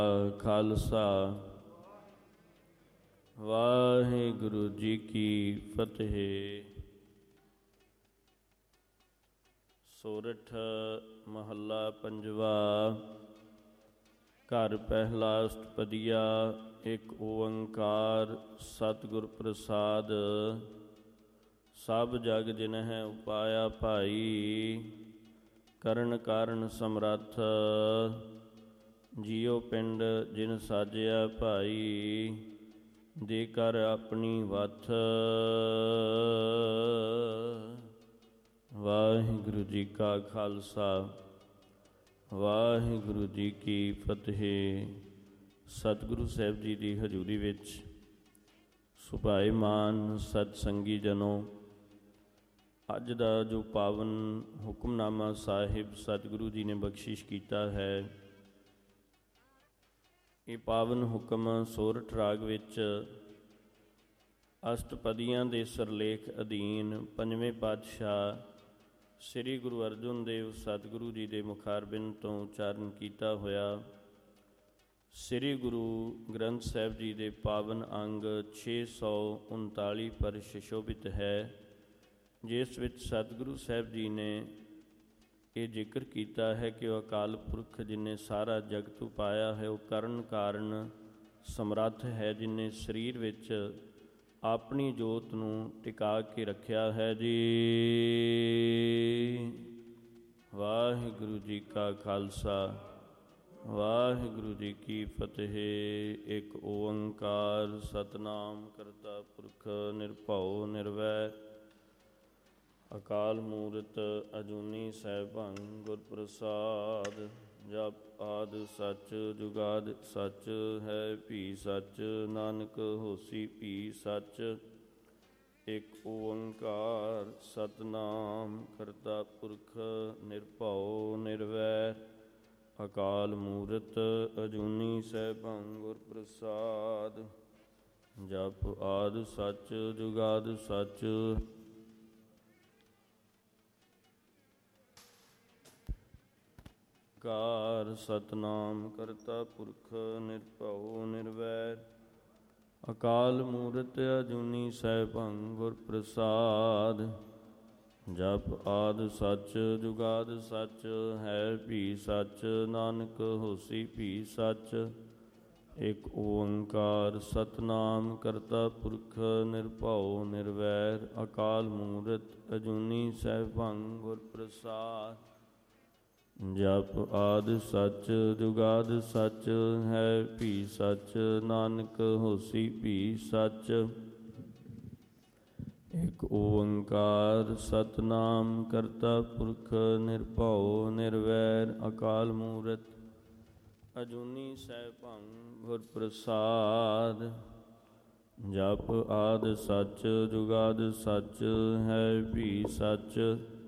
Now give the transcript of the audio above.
ਖਾਲਸਾ ਵਾਹਿਗੁਰੂ ਜੀ ਕੀ ਫਤਿਹ। ਸੋਰਠ ਮਹੱਲਾ ਪੰਜਵਾ। ਘਰ ਪਹਿਲਾ ਅਸ਼ਟਪਦੀਆ। ਇੱਕ ਓੰਕਾਰ ਸਤਿਗੁਰ ਪ੍ਰਸਾਦ। ਸਭ ਜਗ ਜਿਨਹਿ ਉਪਾਇਆ ਭਾਈ, ਕਰਨ ਕਾਰਨ ਸਮਰੱਥ। ਜੀਉ ਪਿੰਡ ਜਿਨ ਸਾਜਿਆ ਭਾਈ, ਦੇ ਕਰ ਆਪਣੀ ਵੱਥ। ਵਾਹਿਗੁਰੂ ਜੀ ਕਾ ਖਾਲਸਾ ਵਾਹਿਗੁਰੂ ਜੀ ਕੀ ਫਤਿਹ। ਸਤਿਗੁਰੂ ਸਾਹਿਬ ਜੀ ਦੀ ਹਜ਼ੂਰੀ ਵਿੱਚ ਸੁਭਾਏਮਾਨ ਸਤ ਸੰਗੀ ਜਨੋ, ਅੱਜ ਦਾ ਜੋ ਪਾਵਨ ਹੁਕਮਨਾਮਾ ਸਾਹਿਬ ਸਤਿਗੁਰੂ ਜੀ ਨੇ ਬਖਸ਼ਿਸ਼ ਕੀਤਾ ਹੈ, ਇਹ ਪਾਵਨ ਹੁਕਮ ਸੋਰਠ ਰਾਗ ਵਿੱਚ ਅਸ਼ਟਪਦੀਆਂ ਦੇ ਸਿਰਲੇਖ ਅਧੀਨ ਪੰਜਵੇਂ ਪਾਤਸ਼ਾਹ ਸ੍ਰੀ ਗੁਰੂ ਅਰਜਨ ਦੇਵ ਸਤਿਗੁਰੂ ਜੀ ਦੇ ਮੁਖਾਰਬਿੰਦ ਤੋਂ ਉਚਾਰਨ ਕੀਤਾ ਹੋਇਆ ਸ੍ਰੀ ਗੁਰੂ ਗ੍ਰੰਥ ਸਾਹਿਬ ਜੀ ਦੇ ਪਾਵਨ ਅੰਗ 639 ਪਰ ਸੁਸ਼ੋਭਿਤ ਹੈ, ਜਿਸ ਵਿੱਚ ਸਤਿਗੁਰੂ ਸਾਹਿਬ ਜੀ ਨੇ ਇਹ ਜ਼ਿਕਰ ਕੀਤਾ ਹੈ ਕਿ ਉਹ ਅਕਾਲ ਪੁਰਖ ਜਿਨੇ ਸਾਰਾ ਜਗਤ ਉਪਾਇਆ ਹੈ, ਉਹ ਕਰਨ ਕਾਰਨ ਸਮਰੱਥ ਹੈ, ਜਿਨੇ ਸਰੀਰ ਵਿੱਚ ਆਪਣੀ ਜੋਤ ਨੂੰ ਟਿਕਾ ਕੇ ਰੱਖਿਆ ਹੈ ਜੀ। ਵਾਹਿਗੁਰੂ ਜੀ ਕਾ ਖਾਲਸਾ ਵਾਹਿਗੁਰੂ ਜੀ ਕੀ ਫਤਿਹ। ਇੱਕ ਓੰਕਾਰ ਸਤਿਨਾਮ ਕਰਤਾ ਪੁਰਖ ਨਿਰਭਉ ਨਿਰਵੈਰ, ਅਕਾਲ ਮੂਰਤ ਅਜੂਨੀ ਸੈਭੰ ਗੁਰ ਪ੍ਰਸਾਦ। ਜਪ ਆਦਿ ਸੱਚ ਜੁਗਾਦਿ ਸੱਚ ਹੈ ਭੀ ਸੱਚ, ਨਾਨਕ ਹੋਸੀ ਭੀ ਸੱਚ। ਇੱਕ ਓੰਕਾਰ ਸਤਿਨਾਮ ਕਰਤਾ ਪੁਰਖ ਨਿਰਭਉ ਨਿਰਵੈਰ, ਅਕਾਲ ਮੂਰਤ ਅਜੂਨੀ ਸੈਭੰ ਗੁਰ ਪ੍ਰਸਾਦ। ਜਪ ਆਦਿ ਸੱਚ ਜੁਗਾਦਿ ਸੱਚ, ਕਾਰ ਸਤਿਨਾਮ ਕਰਤਾ ਪੁਰਖ ਨਿਰਭਉ ਨਿਰਵੈਰ, ਅਕਾਲ ਮੂਰਤ ਅਜੂਨੀ ਸੈਭੰ ਗੁਰ ਪ੍ਰਸਾਦ। ਜਪ ਆਦਿ ਸੱਚ ਜੁਗਾਦਿ ਸੱਚ ਹੈ ਭੀ ਸੱਚ, ਨਾਨਕ ਹੋਸੀ ਭੀ ਸੱਚ। ਇੱਕ ਓੰਕਾਰ ਸਤਿਨਾਮ ਕਰਤਾ ਪੁਰਖ ਨਿਰਭਉ ਨਿਰਵੈਰ, ਅਕਾਲ ਮੂਰਤ ਅਜੂਨੀ ਸੈਭੰ ਗੁਰ ਪ੍ਰਸਾਦ। ਜਪ ਆਦਿ ਸੱਚ ਜੁਗਾਦਿ ਸੱਚ ਹੈ ਭੀ ਸੱਚ, ਨਾਨਕ ਹੋਸੀ ਭੀ ਸੱਚ। ਇੱਕ ਓੰਕਾਰ ਸਤਿਨਾਮ ਕਰਤਾ ਪੁਰਖ ਨਿਰਭਉ ਨਿਰਵੈਰ, ਅਕਾਲ ਮੂਰਤ ਅਜੂਨੀ ਸੈਭੰ ਗੁਰ ਪ੍ਰਸਾਦ। ਜਪ ਆਦਿ ਸੱਚ ਜੁਗਾਦਿ ਸੱਚ ਹੈ ਭੀ ਸੱਚ,